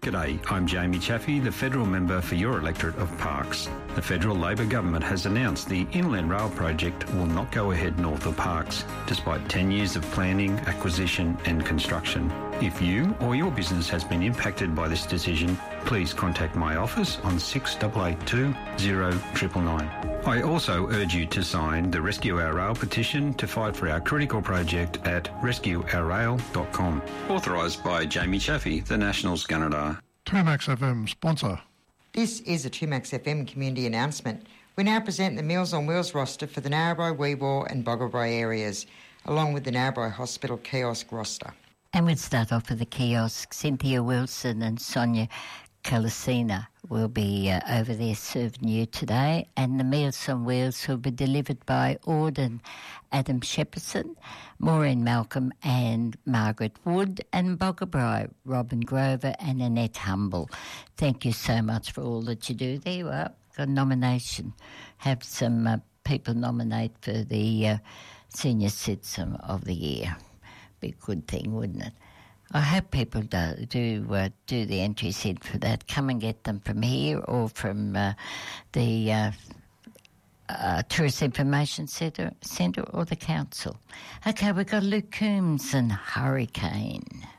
G'day, I'm Jamie Chaffey, the Federal Member for your electorate of Parkes. The Federal Labor Government has announced the Inland Rail project will not go ahead north of Parkes, despite 10 years of planning, acquisition and construction. If you or your business has been impacted by this decision, please contact my office on 6882 0999. I also urge you to sign the Rescue Our Rail petition to fight for our critical project at rescueourrail.com. Authorised by Jamie Chaffey, the Nationals Gunnedah. 2Max FM sponsor. This is a 2Max FM community announcement. We now present the Meals on Wheels roster for the Narrabri, Weewar and Boggabri areas, along with the Narrabri Hospital kiosk roster. And we'll start off with the kiosk. Cynthia Wilson and Sonia Calasina will be over there serving you today, and the Meals on Wheels will be delivered by Auden Adam Shepperson, Maureen Malcolm and Margaret Wood, and Boggabri, Robin Grover and Annette Humble. Thank you so much for all that you do there. Well, got a nomination. Have some people nominate for the Senior Citizen of the Year. Be a good thing, wouldn't it? I hope people do the entries in for that. Come and get them from here or from the Tourist Information Centre or the Council. Okay, we've got Luke Coombs and Hurricane.